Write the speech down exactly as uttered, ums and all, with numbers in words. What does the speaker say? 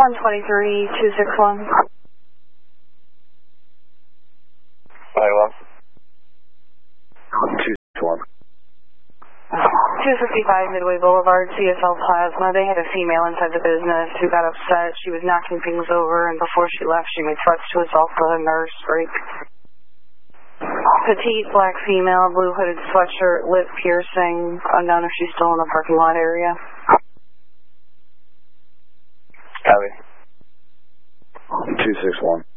one twenty-three, two six one. Iowa. two six one. two fifty-five Midway Boulevard, C S L Plasma. They had a female inside the business who got upset. She was knocking things over, and before she left, she made threats to assault the nurse. Break. Petite, black female, blue hooded sweatshirt, lip piercing. Unknown if she's still in the parking lot area. Copy. two six one.